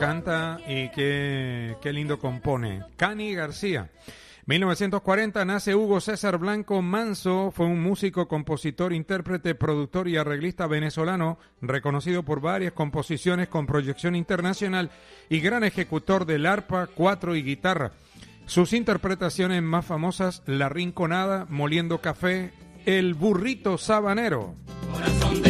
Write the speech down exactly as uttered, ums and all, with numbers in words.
Canta y qué, qué lindo compone. Cani García. mil novecientos cuarenta nace Hugo César Blanco Manso, fue un músico, compositor, intérprete, productor y arreglista venezolano, reconocido por varias composiciones con proyección internacional y gran ejecutor del arpa, cuatro y guitarra. Sus interpretaciones más famosas: La Rinconada, Moliendo Café, El Burrito Sabanero.